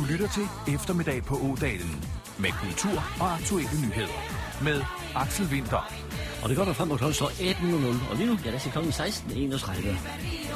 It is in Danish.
lytter til Eftermiddag på Ådalen med kultur og aktuelle nyheder med Axel Winther. Og det går der frem og klokken står 18.00, og lige nu, ja, der skal klokken 16.31.